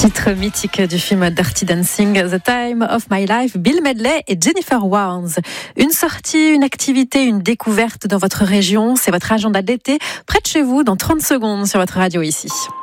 Titre mythique du film Dirty Dancing, The Time of My Life, Bill Medley et Jennifer Warnes. Une sortie, une activité, une découverte dans votre région, c'est votre agenda d'été, près de chez vous, dans 30 secondes sur votre radio ici.